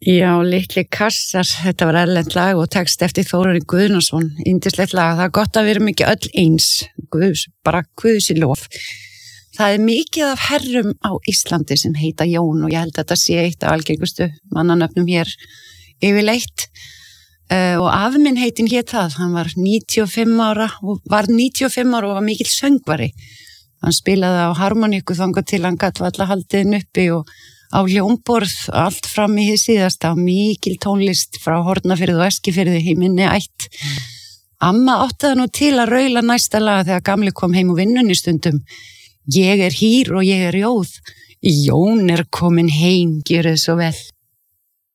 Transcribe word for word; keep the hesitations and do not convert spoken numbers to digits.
Já, litli kassar, þetta var erlent lag og text eftir Þórarinn Guðnason, yndislegt lag, það er gott að við erum ekki öll eins, Guðs, bara Guðs í lof. Það er mikið af herrum á Íslandi sem heita Jón og ég held að þetta sé eitt af algengustu mannanöfnum hér yfirleitt uh, og afi minn heitin hét það, hann var níutíu og fimm ára og var níutíu og fimm ára og var mikill söngvari. Hann spilaði á harmoníku þangað til hann gat valla haldiðin uppi og á hljómborð allt fram í hið síðasta, mikil tónlist frá Hornafirði og Eskifirði í minni ætt. Amma átti það nú til að raula næsta lag þegar gamli kom heim úr vinnunni stundum. Ég er hýr og ég er jóð, Jón er komin heim, gjörið svo vel.